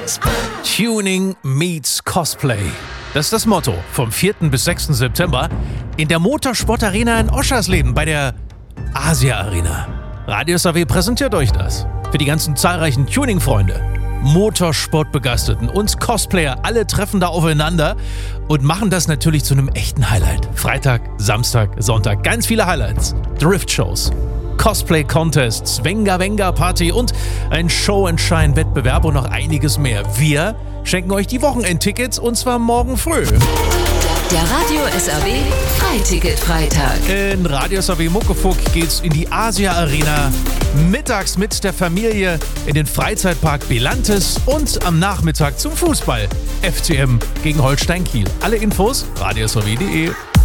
Tuning meets Cosplay. Das ist das Motto vom 4. bis 6. September in der Motorsport-Arena in Oschersleben bei der Asia Arena. Radio SAW präsentiert euch das. Für die ganzen zahlreichen Tuning-Freunde, Motorsport-Begeisterten, uns Cosplayer, alle treffen da aufeinander und machen das natürlich zu einem echten Highlight. Freitag, Samstag, Sonntag, ganz viele Highlights. Drift-Shows, Cosplay-Contests, Venga-Venga-Party und ein Show-and-Shine-Wettbewerb und noch einiges mehr. Wir schenken euch die Wochenendtickets und zwar morgen früh. Der Radio SAW Freiticket-Freitag. In Radio SAW Muckefuck geht's in die Asia Arena. Mittags mit der Familie in den Freizeitpark Belantes und am Nachmittag zum Fußball. FCM gegen Holstein Kiel. Alle Infos radiosaw.de.